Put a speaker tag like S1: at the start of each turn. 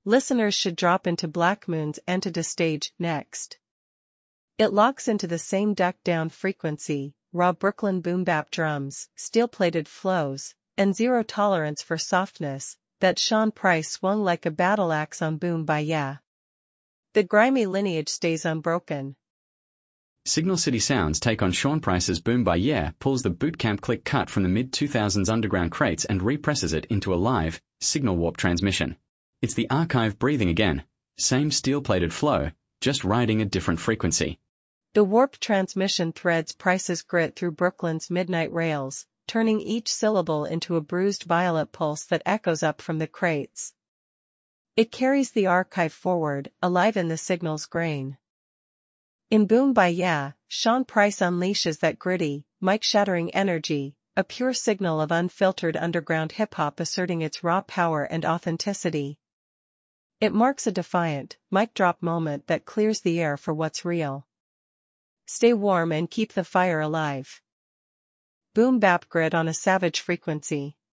S1: Listeners should drop into Black Moon's Entity stage next. It locks into the same duck-down frequency, raw Brooklyn boom-bap drums, steel-plated flows, and zero tolerance for softness, that Sean Price swung like a battle axe on Boom Ba Yeah. The grimy lineage stays unbroken.
S2: Signal City Sounds take on Sean Price's Boom Ba Yeah, pulls the bootcamp click cut from the mid-2000s underground crates and represses it into a live, signal warp transmission. It's the archive breathing again, same steel-plated flow, just riding a different frequency.
S1: The warped transmission threads Price's grit through Brooklyn's midnight rails, turning each syllable into a bruised violet pulse that echoes up from the crates. It carries the archive forward, alive in the signal's grain. In Boom Ba Yeah, Sean Price unleashes that gritty, mic-shattering energy, a pure signal of unfiltered underground hip-hop asserting its raw power and authenticity. It marks a defiant, mic-drop moment that clears the air for what's real. Stay warm and keep the fire alive. Boom bap grit on a savage frequency.